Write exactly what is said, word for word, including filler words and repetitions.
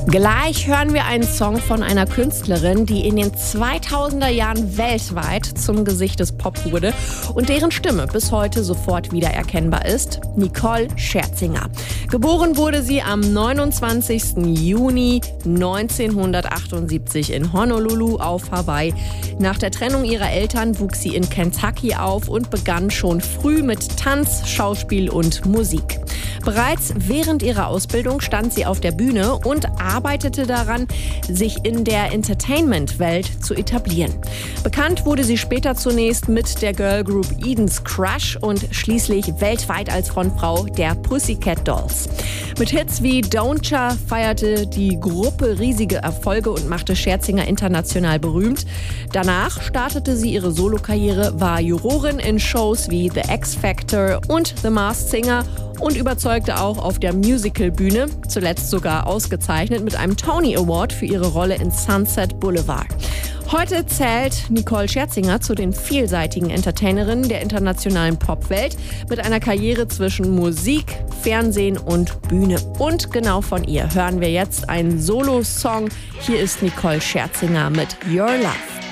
Gleich hören wir einen Song von einer Künstlerin, die in den zweitausender Jahren weltweit zum Gesicht des Pop wurde und deren Stimme bis heute sofort wiedererkennbar ist: Nicole Scherzinger. Geboren wurde sie am neunundzwanzigsten Juni neunzehnhundertachtundsiebzig in Honolulu auf Hawaii. Nach der Trennung ihrer Eltern wuchs sie in Kentucky auf und begann schon früh mit Tanz, Schauspiel und Musik. Bereits während ihrer Ausbildung stand sie auf der Bühne und arbeitete daran, sich in der Entertainment-Welt zu etablieren. Bekannt wurde sie später zunächst mit der Girlgroup Eden's Crush und schließlich weltweit als Frontfrau der Pussycat Dolls. Mit Hits wie Don't Ya feierte die Gruppe riesige Erfolge und machte Scherzinger international berühmt. Danach startete sie ihre Solokarriere, war Jurorin in Shows wie The X Factor und The Masked Singer und überzeugte auch auf der Musicalbühne, zuletzt sogar ausgezeichnet mit einem Tony Award für ihre Rolle in Sunset Boulevard. Heute zählt Nicole Scherzinger zu den vielseitigen Entertainerinnen der internationalen Popwelt mit einer Karriere zwischen Musik, Fernsehen und Bühne. Und genau von ihr hören wir jetzt einen Solo-Song. Hier ist Nicole Scherzinger mit Your Love.